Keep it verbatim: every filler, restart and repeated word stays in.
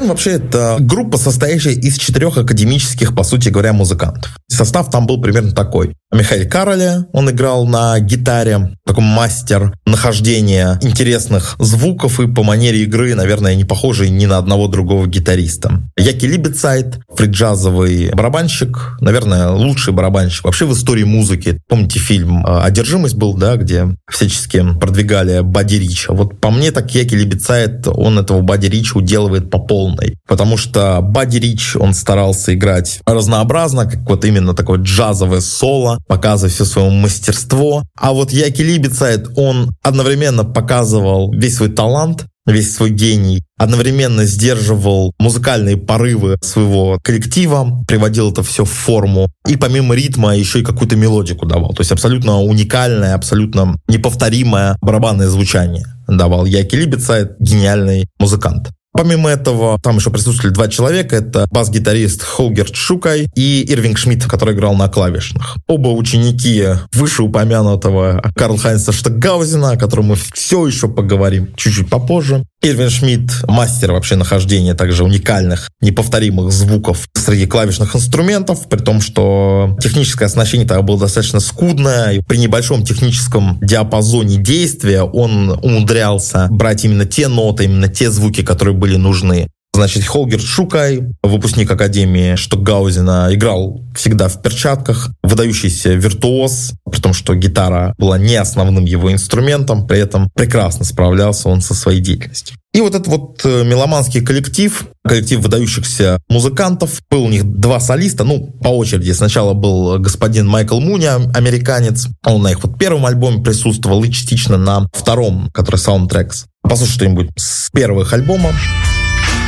Mayhem вообще это группа, состоящая из четырех академических, по сути говоря, музыкантов. Состав там был примерно такой. Михаил Кароле, он играл на гитаре, такой мастер нахождения интересных звуков и по манере игры, наверное, не похожий ни на одного другого гитариста. Яки Либецайт, фриджазовый барабанщик, наверное, лучший барабанщик вообще в истории музыки. Помните, фильм «Одержимость» был, да, где всячески продвигали Бадди Рича. Вот по мне, так Яки Либецайт, он этого Бадди Рича уделывает по полной. Потому что Бадди Рич, он старался играть разнообразно, как вот именно такое джазовое соло, показывая все свое мастерство. А вот Яки Либецайт, он одновременно показывал весь свой талант, весь свой гений, одновременно сдерживал музыкальные порывы своего коллектива, приводил это все в форму, и помимо ритма еще и какую-то мелодику давал. То есть абсолютно уникальное, абсолютно неповторимое барабанное звучание давал Яки Либецайт, гениальный музыкант. Помимо этого, там еще присутствовали два человека. Это бас-гитарист Холгерт Шукай и Ирвинг Шмидт, который играл на клавишных. Оба ученики вышеупомянутого Карл-Хайнца Штокгаузена, о котором мы все еще поговорим чуть-чуть попозже. Ирвинг Шмидт — мастер вообще нахождения также уникальных, неповторимых звуков среди клавишных инструментов, при том, что техническое оснащение тогда было достаточно скудное, и при небольшом техническом диапазоне действия он умудрялся брать именно те ноты, именно те звуки, которые были нужны. Значит, Холгерт Шукай, выпускник Академии Штокгаузена, играл всегда в перчатках, выдающийся виртуоз, при том, что гитара была не основным его инструментом, при этом прекрасно справлялся он со своей деятельностью. И вот этот вот меломанский коллектив, коллектив выдающихся музыкантов, был у них два солиста, ну, по очереди. Сначала был господин Майкл Муни, американец, он на их вот первом альбоме присутствовал и частично на втором, который Soundtracks. Послушай что-нибудь с первых альбомов.